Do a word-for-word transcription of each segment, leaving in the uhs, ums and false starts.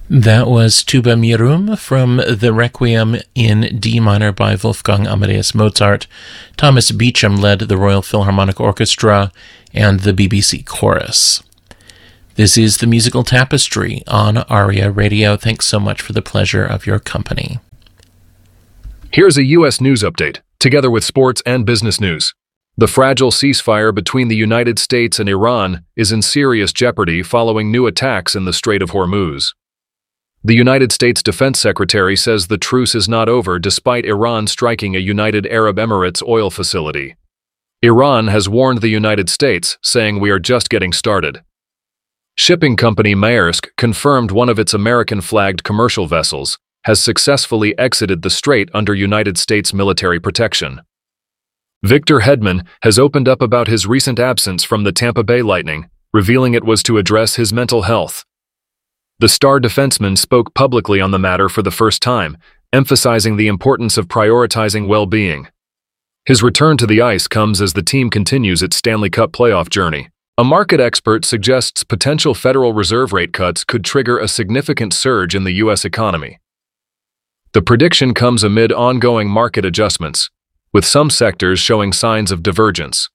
That was Tuba Mirum from the Requiem in D minor by Wolfgang Amadeus Mozart. Thomas Beecham led the Royal Philharmonic Orchestra and the B B C Chorus. This is the Musical Tapestry on ARIA Radio. Thanks so much for the pleasure of your company. Here's a U S news update, together with sports and business news. The fragile ceasefire between the United States and Iran is in serious jeopardy following new attacks in the Strait of Hormuz. The United States Defense Secretary says the truce is not over despite Iran striking a United Arab Emirates oil facility. Iran has warned the United States, saying we are just getting started. Shipping company Maersk confirmed one of its American-flagged commercial vessels has successfully exited the strait under United States military protection. Victor Hedman has opened up about his recent absence from the Tampa Bay Lightning, revealing it was to address his mental health. The star defenseman spoke publicly on the matter for the first time, emphasizing the importance of prioritizing well-being. His return to the ice comes as the team continues its Stanley Cup playoff journey. A market expert suggests potential Federal Reserve rate cuts could trigger a significant surge in the U S economy. The prediction comes amid ongoing market adjustments, with some sectors showing signs of divergence.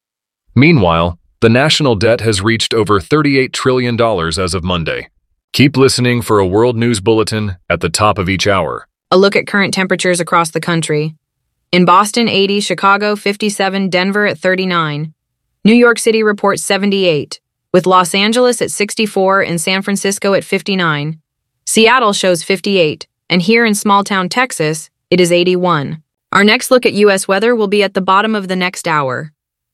Meanwhile, the national debt has reached over thirty-eight trillion dollars as of Monday. Keep listening for a World News Bulletin at the top of each hour. A look at current temperatures across the country. In Boston, eighty, Chicago, fifty-seven, Denver at thirty-nine. New York City reports seventy-eight, with Los Angeles at sixty-four and San Francisco at fifty-nine. Seattle shows fifty-eight, and here in small-town Texas, it is eighty-one. Our next look at U S weather will be at the bottom of the next hour.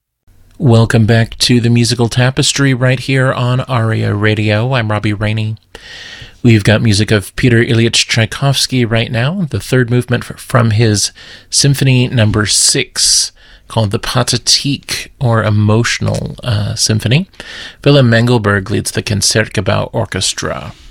Welcome back to the Musical Tapestry right here on ARIA Radio. I'm Robbie Rainey. We've got music of Peter Ilyich Tchaikovsky right now, the third movement from his Symphony Number Six, called the Pathetique, or Emotional uh, Symphony. Willem Mengelberg leads the Concertgebouw Orchestra.